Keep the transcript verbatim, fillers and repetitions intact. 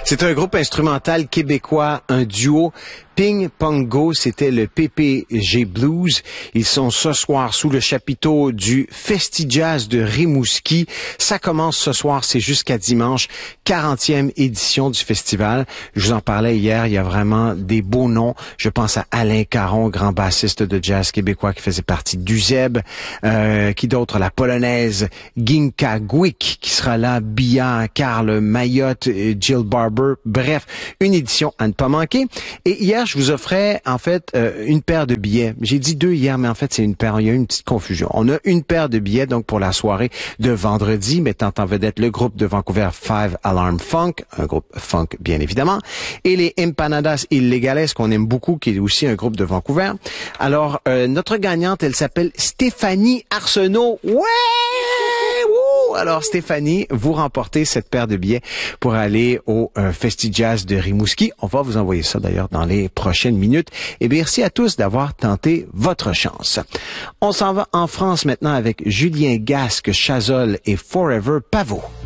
C'est un groupe instrumental québécois, un duo. Ping Pong Go, c'était le P P G Blues. Ils sont ce soir sous le chapiteau du Festi-Jazz de Rimouski. Ça commence ce soir, c'est jusqu'à dimanche, quarantième édition du festival. Je vous en parlais hier, il y a vraiment des beaux noms. Je pense à Alain Caron, grand bassiste de jazz québécois qui faisait partie d'Uzeb. Euh, qui d'autre? La polonaise Ginka Gwick qui sera là, Bia, Karl Mayotte, Jill Barber. Bref, une édition à ne pas manquer. Et hier, je vous offrais en fait euh, une paire de billets. J'ai dit deux hier, mais en fait c'est une paire. Il y a eu une petite confusion. On a une paire de billets donc pour la soirée de vendredi, mettant en vedette le groupe de Vancouver Five Alarm Funk, un groupe funk bien évidemment, et les Empanadas Illegales qu'on aime beaucoup, qui est aussi un groupe de Vancouver. Alors euh, notre gagnante, elle s'appelle Stéphanie Arsenault. Ouais! Wouh! Alors Stéphanie, vous remportez cette paire de billets pour aller au euh, Festi-Jazz de Rimouski. On va vous envoyer ça d'ailleurs dans les prochaines minutes. Et merci à tous d'avoir tenté votre chance. On s'en va en France maintenant avec Julien Gasque, Chazol et Forever Pavot.